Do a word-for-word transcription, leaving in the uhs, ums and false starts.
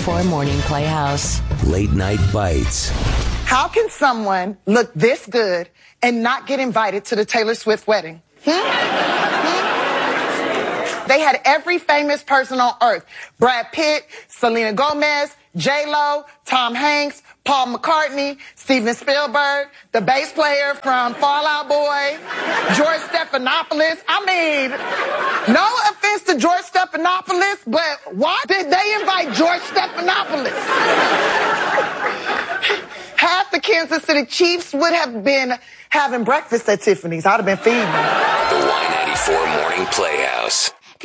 ninety-four Morning Playhouse. Late Night Bites. How can someone look this good and not get invited to the Taylor Swift wedding? Hmm? Hmm? They had every famous person on earth. Brad Pitt, Selena Gomez, J-Lo, Tom Hanks, Paul McCartney, Steven Spielberg, the bass player from Fall Out Boy, George Stephanopoulos. I mean, no offense to George Stephanopoulos, but why did they invite George Stephanopoulos? Half the Kansas City Chiefs would have been having breakfast at Tiffany's. I'd have been feeding them. The Y ninety-four Morning Playhouse.